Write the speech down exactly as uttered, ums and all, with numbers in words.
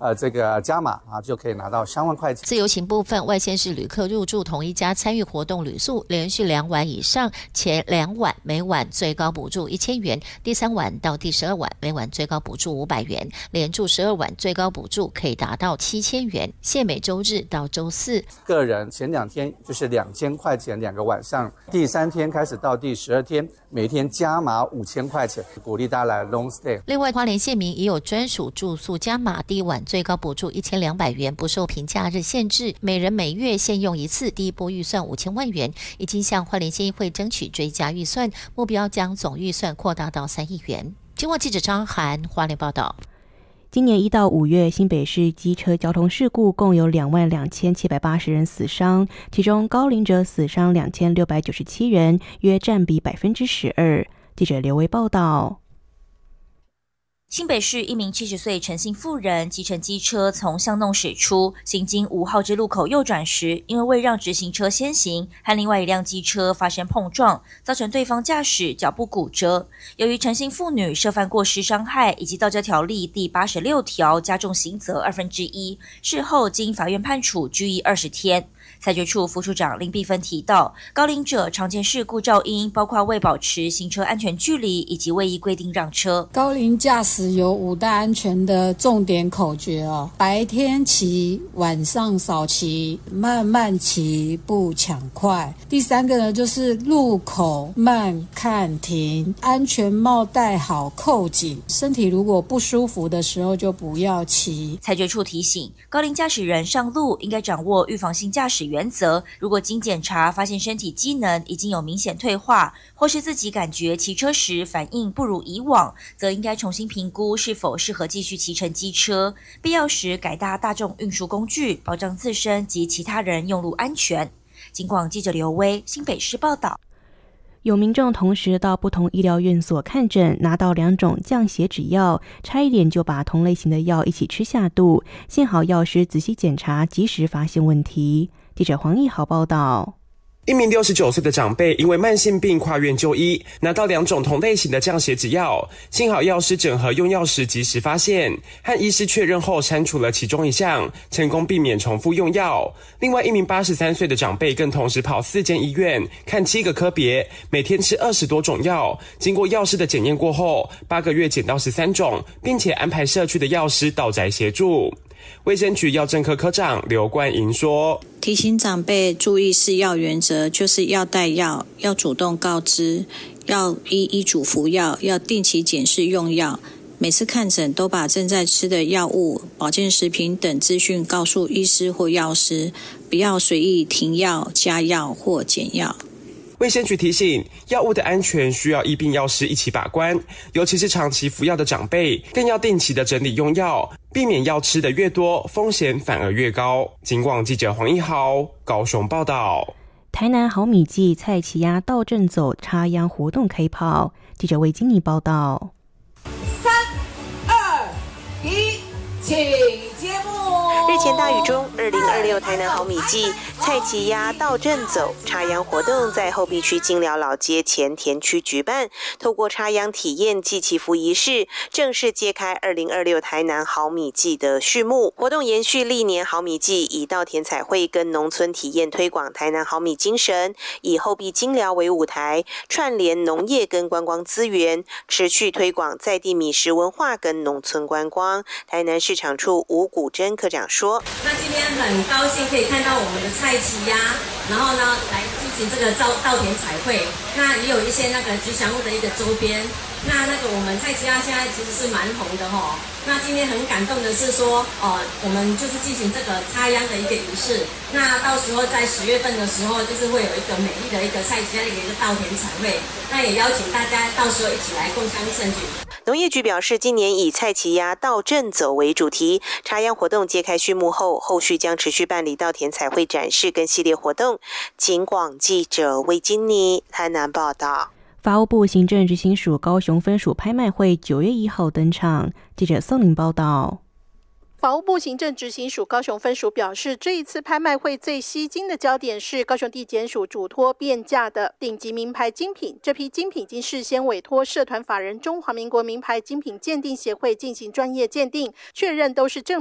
呃这个加码啊，就可以拿到三万块钱。 自由行部分，外县市旅客入住同一家参与活动旅宿，连续两晚以上，前两晚每晚最高补助一千元，第三晚到第十二晚每晚最高补助五百元，连住十二晚最高补助可以达到七千元，限每周日到周四。 个人前两天就是两千块钱两个晚上，第三天开始到第十二天，每天加码五千块钱，鼓励大家来 long stay。 另外，花莲县民也有专属住宿加码，第一晚最高补助一千两百元，不受平假日限制，每人每月限用一次，第一波预算五千万元，已经向花莲县议会争取追加预算，目标将总预算扩大到三亿元。经过记者张涵花莲报道。 今年一到五月，新北市机车交通事故共有两万两千七百八十人死伤，其中高龄者死伤两千六百九十七人，约占比百分之十二。记者刘维报道。 新北市一名七十岁陈姓妇人骑乘机车从巷弄驶出，行经五号之路口右转时，因为未让直行车先行，和另外一辆机车发生碰撞，造成对方驾驶脚部骨折。由于陈姓妇女涉犯过失伤害以及盗车条例第八十六条加重刑责二分之一，事后经法院判处拘役二十天。裁决处副处长林碧芬提到，高龄者常见事故肇因包括未保持行车安全距离以及未依规定让车。 高龄驾驶有五大安全的重点口诀哦：白天骑，晚上少骑，慢慢骑，不抢快。第三个呢，就是路口慢看停，安全帽戴好扣紧，身体如果不舒服的时候就不要骑。 裁决处提醒，高龄驾驶人上路应该掌握预防性驾驶原则，如果经检查发现身体机能已经有明显退化，或是自己感觉骑车时反应不如以往，则应该重新评估是否适合继续骑乘机车，必要时改搭大众运输工具，保障自身及其他人用路安全。警广记者刘威新北市报道。 有民众同时到不同医疗院所看诊，拿到两种降血脂药，差一点就把同类型的药一起吃下肚，幸好药师仔细检查，及时发现问题。记者黄义豪报道。 一名六十九岁的长辈因为慢性病跨院就医，拿到两种同类型的降血脂药，幸好药师整合用药时及时发现，和医师确认后删除了其中一项，成功避免重复用药。另外一名八十三岁的长辈更同时跑四间医院看七个科别，每天吃二十多种药，经过药师的检验过后，八个月减到十三种，并且安排社区的药师到宅协助。卫生局药政科科长刘冠莹说， 提醒长辈注意饲药原则，就是要带药，要主动告知，要依医嘱服药，要定期检视用药，每次看诊都把正在吃的药物、保健食品等资讯告诉医师或药师，不要随意停药、加药或减药。 卫生局提醒，药物的安全需要医病药师一起把关，尤其是长期服药的长辈，更要定期的整理用药，避免药吃的越多，风险反而越高。警广记者黄一豪高雄报道。 台南好米季菜奇鸭道正走插秧活动开跑，记者魏金妮报道。 三二一，请节目。 日前大雨中，二零二六台南好米季菜奇鸭道正走插秧活动在后壁区金寮老街前田区举办，透过插秧体验暨祈福仪式，正式揭开二零二六台南好米季的序幕。活动延续历年好米季，以稻田彩绘跟农村体验推广台南好米精神，以后壁金寮为舞台，串联农业跟观光资源，持续推广在地米食文化跟农村观光。台南市场处吴古珍科长说， 那今天很高兴可以看到我们的菜奇鸭，然后呢来进行这个稻稻田彩绘，那也有一些那个吉祥物的一个周边。那那个我们菜奇鸭现在其实是蛮红的齁。那今天很感动的是说，呃，我们就是进行这个插秧的一个仪式。那到时候在十月份的时候，就是会有一个美丽的一个菜奇鸭的一个稻田彩绘。那也邀请大家到时候一起来共襄盛举。 农业局表示，今年以菜奇鸭道正走为主题，插秧活动揭开序幕后，后续将持续办理稻田彩绘展示跟系列活动。警广记者魏金妮台南报道。 法务部行政执行署高雄分署拍卖会九月一号登场，记者宋宁报道。 法务部行政执行署高雄分署表示，这一次拍卖会最吸睛的焦点是高雄地检署主托变价的顶级名牌精品。这批精品经事先委托社团法人中华民国名牌精品鉴定协会进行专业鉴定，确认都是正